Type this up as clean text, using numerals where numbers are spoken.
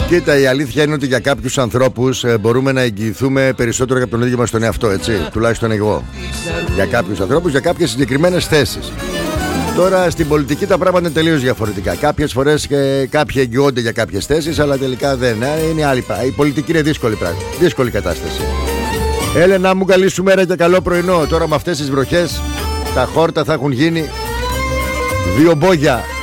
Κοίτα, η αλήθεια είναι ότι για κάποιους ανθρώπους μπορούμε να εγγυηθούμε περισσότερο για τον ίδιο μας τον εαυτό, έτσι. Τουλάχιστον εγώ. Για κάποιους ανθρώπους, για κάποιες συγκεκριμένες θέσεις. Τώρα στην πολιτική τα πράγματα είναι τελείως διαφορετικά. Κάποιες φορές κάποιοι εγγυώνται για κάποιες θέσεις, αλλά τελικά δεν. Είναι άλλη. Η πολιτική είναι δύσκολη κατάσταση. Έλενα μου, καλή σου μέρα και καλό πρωινό. Τώρα με αυτές τις βροχές τα χόρτα θα έχουν γίνει 2 μπόγια.